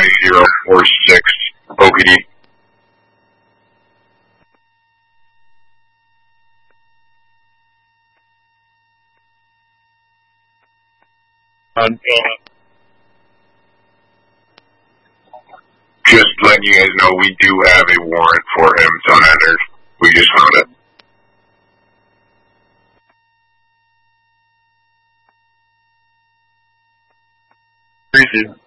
9046 OPD. Just letting you guys know we do have a warrant for him to enter. We just found it. Appreciate it.